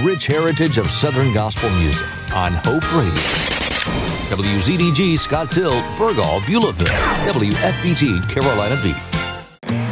rich heritage of Southern gospel music on Hope Radio. WZDG Scotts Hill, Burgall, Beulahville, WFBT Carolina Beach.